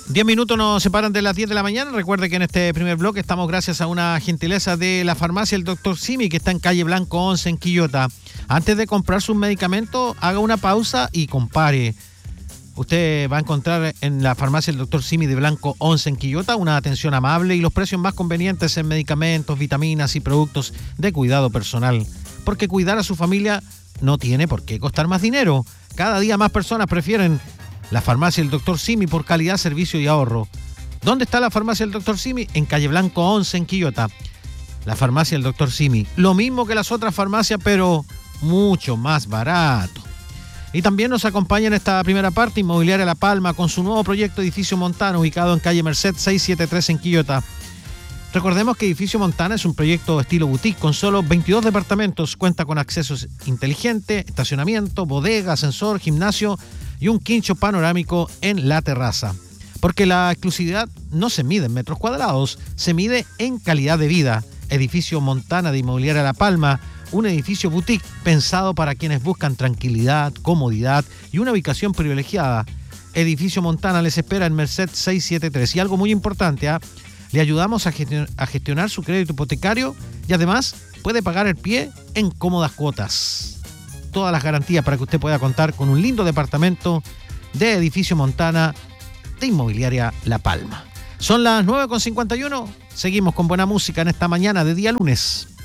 10 minutos nos separan de las 10 de la mañana. Recuerde que en este primer bloque estamos gracias a una gentileza de la farmacia El Dr. Simi, que está en calle Blanco 11 en Quillota. Antes de comprar sus medicamentos, haga una pausa y compare. Usted va a encontrar en la farmacia El Dr. Simi de Blanco 11 en Quillota una atención amable y los precios más convenientes en medicamentos, vitaminas y productos de cuidado personal. Porque cuidar a su familia no tiene por qué costar más dinero. Cada día más personas prefieren la farmacia del Dr. Simi por calidad, servicio y ahorro. ¿Dónde está la farmacia del Dr. Simi? En calle Blanco 11 en Quillota. La farmacia del Dr. Simi. Lo mismo que las otras farmacias, pero mucho más barato. Y también nos acompaña en esta primera parte Inmobiliaria La Palma con su nuevo proyecto Edificio Montana, ubicado en calle Merced 673 en Quillota. Recordemos que Edificio Montana es un proyecto estilo boutique con solo 22 departamentos. Cuenta con accesos inteligentes, estacionamiento, bodega, ascensor, gimnasio y un quincho panorámico en la terraza. Porque la exclusividad no se mide en metros cuadrados, se mide en calidad de vida. Edificio Montana de Inmobiliaria La Palma, un edificio boutique pensado para quienes buscan tranquilidad, comodidad y una ubicación privilegiada. Edificio Montana les espera en Merced 673. Y algo muy importante, le ayudamos a gestionar su crédito hipotecario y además puede pagar el pie en cómodas cuotas. Todas las garantías para que usted pueda contar con un lindo departamento de Edificio Montana de Inmobiliaria La Palma. Son las 9:51. Seguimos con buena música en esta mañana de día lunes.